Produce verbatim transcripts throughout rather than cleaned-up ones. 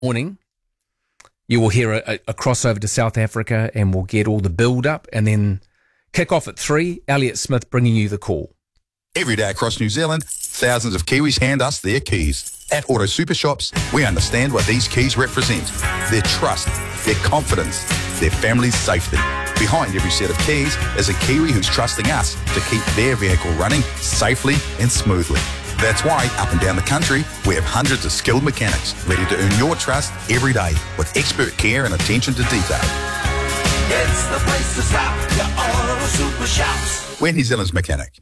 morning, you will hear a, a crossover to South Africa and we'll get all the build up and then kick off at three. Elliot Smith bringing you the call. Every day across New Zealand, thousands of Kiwis hand us their keys. At Auto Super Shops, we understand what these keys represent. Their trust, their confidence, their family's safety. Behind every set of keys is a Kiwi who's trusting us to keep their vehicle running safely and smoothly. That's why, up and down the country, we have hundreds of skilled mechanics ready to earn your trust every day with expert care and attention to detail. It's the place to stop, your Auto Super Shops. We're New Zealand's mechanic.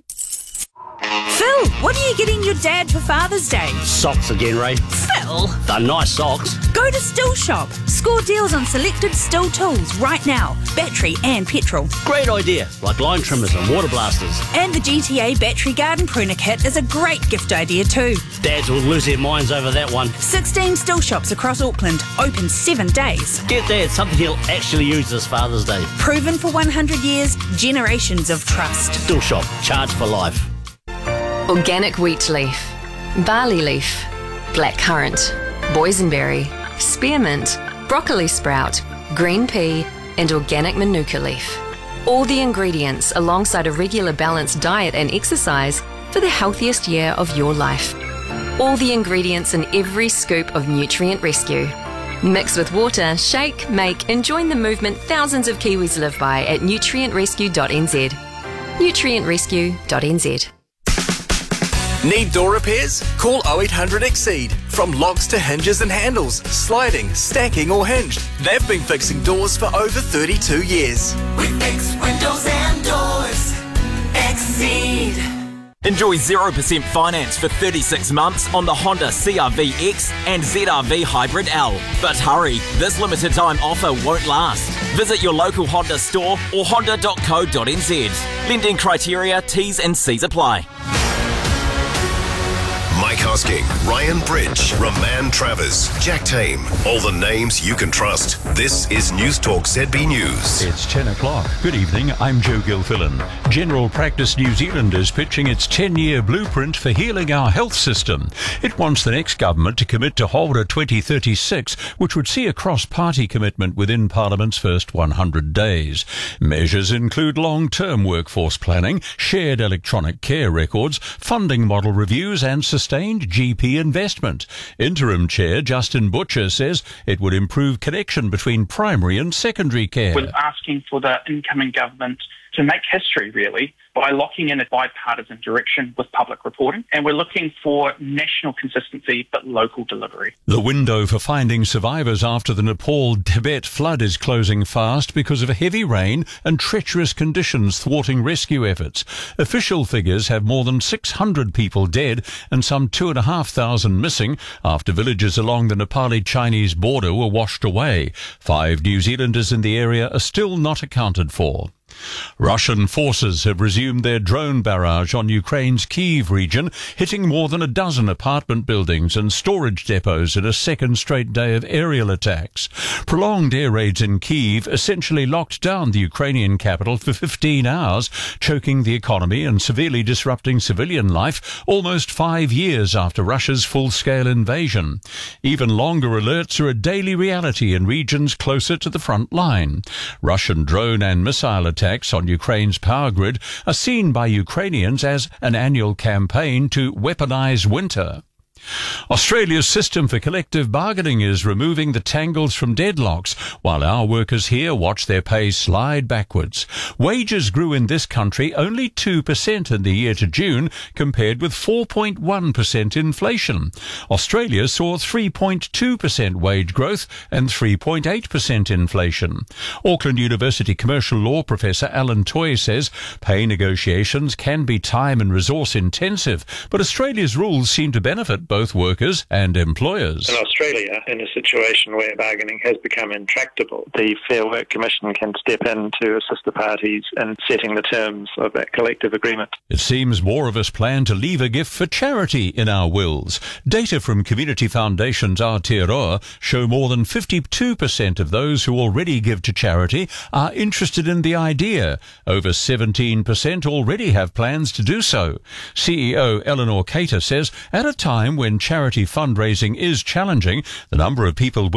Phil, what are you getting your dad for Father's Day? Socks again, Ray. Phil! They're nice socks. Go to Still Shop. Score deals on selected Still tools right now. Battery and petrol. Great idea, like line trimmers and water blasters. And the G T A Battery Garden Pruner Kit is a great gift idea too. Dads will lose their minds over that one. sixteen Still Shops across Auckland, open seven days. Get Dad something he'll actually use this Father's Day. Proven for one hundred years, generations of trust. Still Shop, charge for life. Organic wheat leaf, barley leaf, blackcurrant, boysenberry, spearmint, broccoli sprout, green pea, and organic manuka leaf. All the ingredients alongside a regular balanced diet and exercise for the healthiest year of your life. All the ingredients in every scoop of Nutrient Rescue. Mix with water, shake, make, and join the movement thousands of Kiwis live by at nutrient rescue dot n z. nutrient rescue dot n z. Need door repairs? Call oh eight hundred exceed. From locks to hinges and handles, sliding, stacking or hinged, they've been fixing doors for over thirty-two years. We fix windows and doors. Exceed. Enjoy zero percent finance for thirty-six months on the Honda C R V X and Z R V Hybrid L. But hurry, this limited time offer won't last. Visit your local Honda store or honda dot co dot n z. Lending criteria, T's and C's apply. Mike Hosking, Ryan Bridge, Roman Travers, Jack Tame. All the names you can trust. This is News Talk Z B News. It's ten o'clock. Good evening, I'm Joe Gilfillan. General Practice New Zealand is pitching its ten-year blueprint for healing our health system. It wants the next government to commit to hold a twenty thirty-six, which would see a cross-party commitment within Parliament's first one hundred days. Measures include long-term workforce planning, shared electronic care records, funding model reviews and sustained G P investment. Interim Chair Justin Butcher says it would improve connection between primary and secondary care. We're asking for the incoming government to make history, really, by locking in a bipartisan direction with public reporting. And we're looking for national consistency but local delivery. The window for finding survivors after the Nepal Tibet flood is closing fast because of heavy rain and treacherous conditions thwarting rescue efforts. Official figures have more than six hundred people dead and some two and a half thousand missing after villages along the Nepali-Chinese border were washed away. Five New Zealanders in the area are still not accounted for. Russian forces have resumed their drone barrage on Ukraine's Kyiv region, hitting more than a dozen apartment buildings and storage depots in a second straight day of aerial attacks. Prolonged air raids in Kyiv essentially locked down the Ukrainian capital for fifteen hours, choking the economy and severely disrupting civilian life almost five years after Russia's full-scale invasion. Even longer alerts are a daily reality in regions closer to the front line. Russian drone and missile attacks Attacks on Ukraine's power grid are seen by Ukrainians as an annual campaign to weaponize winter. Australia's system for collective bargaining is removing the tangles from deadlocks, while our workers here watch their pay slide backwards. Wages grew in this country only two percent in the year to June, compared with four point one percent inflation. Australia saw three point two percent wage growth and three point eight percent inflation. Auckland University commercial law professor Alan Toy says pay negotiations can be time and resource intensive, but Australia's rules seem to benefit both workers and employers. In Australia, in a situation where bargaining has become intractable, the Fair Work Commission can step in to assist the parties in setting the terms of that collective agreement. It seems more of us plan to leave a gift for charity in our wills. Data from Community Foundation's Aotearoa show more than fifty-two percent of those who already give to charity are interested in the idea. Over seventeen percent already have plans to do so. C E O Eleanor Cater says, at a time when charity fundraising is challenging, the number of people